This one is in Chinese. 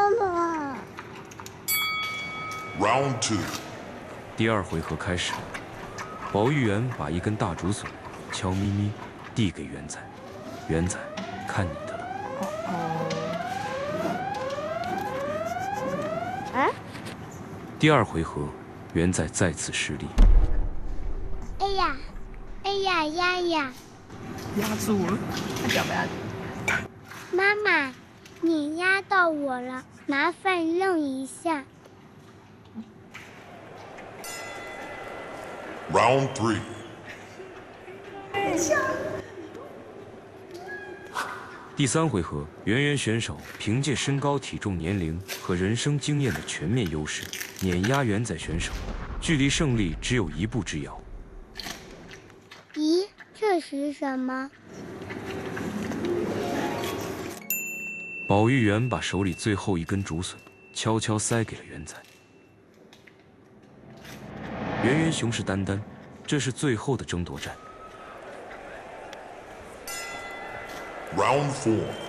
妈。 Round 2。 第2回合开始，保育员把一根大竹笋悄咪咪递给元仔，元仔，看你的了。 啊？ 第2回合，元仔再次失利。 哎呀，哎呀呀呀！ 压住了，要不要？ 妈妈，你压到我了，麻烦扔一下。 Round 3。 第3回合，圆圆选手凭借身高、体重、年龄和人生经验的全面优势，碾压元仔选手，距离胜利只有1步之遥。 咦，这是什么？ 保育员把手里最后一根竹笋悄悄塞给了元仔。圆圆雄视眈眈，这是最后的争夺战。 Round 4。